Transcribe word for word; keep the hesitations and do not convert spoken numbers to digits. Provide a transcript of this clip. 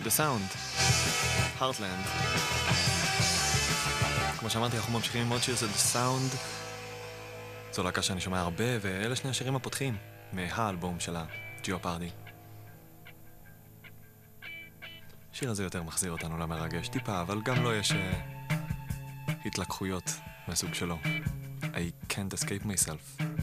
The Sound, Heartland. כמו שאמרתי, אנחנו ממשיכים עם עוד שיר של The Sound. זו להקה שאני שומע הרבה, ואלה שני השירים הפותחים מהאלבום שלה, ג'יאופרדי. השיר הזה יותר מחזיר אותנו למרגש טיפה, אבל גם לא יש uh, התלקחויות מהסוג שלו. I can't escape myself.